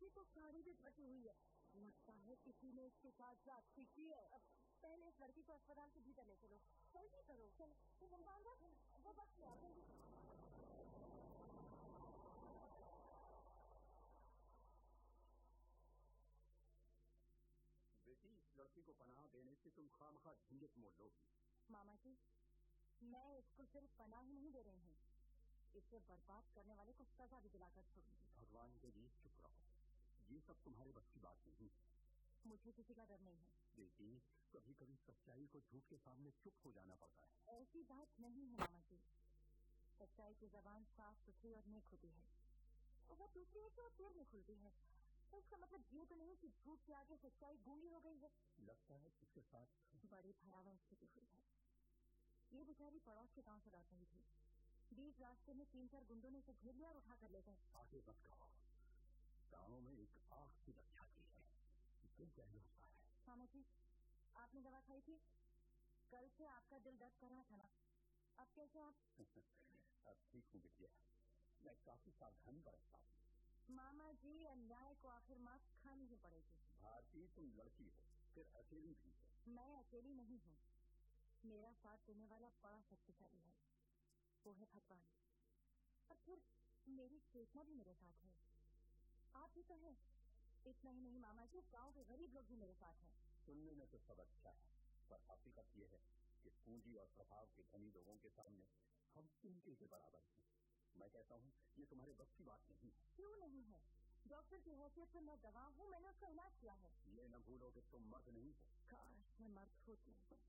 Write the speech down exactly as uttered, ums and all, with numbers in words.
इसकी तो साड़ी भी फटी हुई है। लगता है किसी ने इसके साथ जाती की है। अब पहले इस लड़की को अस्पताल के भीतर ले चलो। जल्दी करो। चलो वो बस में आ बेटी, लड़की को पनाह देने से तुम खामखा झंझट मोड़ लोगी। मामा जी, मैं इसको सिर्फ पनाह ही नहीं दे रही हूँ, इसे बर्बाद करने वाले को सजा भी दिलाकर छोड़ूंगी। भगवान के लिए चुप रहो, ये सब तुम्हारे बस की बात नहीं। मुझे किसी का डर नहीं है। बेटी, कभी कभी सच्चाई को झूठ के सामने चुप हो जाना पड़ता है। ऐसी बात नहीं है मामा जी, सच्चाई की जबान साफ सुथरी और नेक होती है, और वो दूसरी है कि वो देर में खुलती है। तो इसका मतलब ये तो नहीं कि झूठ के आगे सच्चाई गूंगी हो गई है। लगता है इसके साथ बड़ी भयावह स्थिति हुई है। ये बेचारी पड़ोस के गांव से लौट रही थी। बीच रास्ते में तीन चार गुंडों ने इसे घेर लिया और उठा कर ले गए। आगे मत कहो, गाँव में एक आग की रक्षा की है, दिल क्या होता है। मामा जी, आपने दवा खाई थी, कल से आपका दिल दर्द कर रहा था ना, अब कैसे आप? अब ठीक हूँ बिटिया, मैं काफी सावधानी बरतता हूँ। मामा जी, अन्याय को आखिर मात खानी ही पड़ेगी। भारती, तुम लड़की हो, फिर अकेली भी हो। मैं अकेली नहीं हूँ, मेरा साथ देने वाला बड़ा शक्तिशाली है, वो है भगवान। और फिर मेरी चेतना भी मेरे साथ है, आप भी तो हैं। इतना ही नहीं मामा जी, गांव के गरीब लोग भी मेरे साथ हैं। सुनने में तो सब अच्छा है, पर हकीकत ये है कि पूंजी और प्रभाव के धनी लोगों के सामने हम इनके के बराबर हैं। मैं कहता हूँ, ये तुम्हारे बस की बात नहीं है। क्यों नहीं है? डॉक्टर की हैसियत से मैं गवाह हूँ, मैंने उसका इलाज किया है। ये न भूलो कि तुम मर्द नहीं हो। काश मैं मर्द होती।